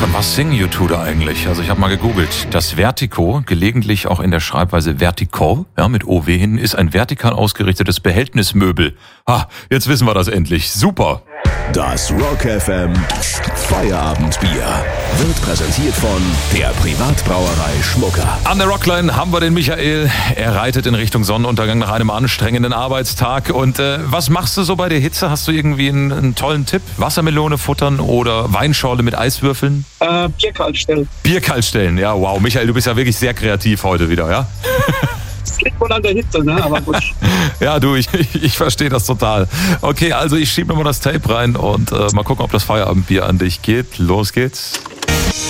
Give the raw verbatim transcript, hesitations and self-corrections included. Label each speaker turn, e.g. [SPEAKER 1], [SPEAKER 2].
[SPEAKER 1] Von was singen U zwei da eigentlich? Also ich habe mal gegoogelt. Das Vertico, gelegentlich auch in der Schreibweise Vertical, ja, mit O W hin, ist ein vertikal ausgerichtetes Behältnismöbel. Ah, jetzt wissen wir das endlich. Super.
[SPEAKER 2] Das Rock F M Feierabendbier wird präsentiert von der Privatbrauerei Schmucker.
[SPEAKER 1] An der Rockline haben wir den Michael. Er reitet in Richtung Sonnenuntergang nach einem anstrengenden Arbeitstag. Und äh, was machst du so bei der Hitze? Hast du irgendwie einen, einen tollen Tipp? Wassermelone futtern oder Weinschorle mit Eiswürfeln?
[SPEAKER 3] Äh, Bier kalt stellen.
[SPEAKER 1] Bier kalt stellen, ja, wow. Michael, du bist ja wirklich sehr kreativ heute wieder, ja?
[SPEAKER 3] Das liegt wohl an der Hitze, ne? Aber gut.
[SPEAKER 1] Ja, du, ich, ich verstehe das total. Okay, also ich schiebe mir mal das Tape rein und äh, mal gucken, ob das Feierabendbier an dich geht. Los geht's.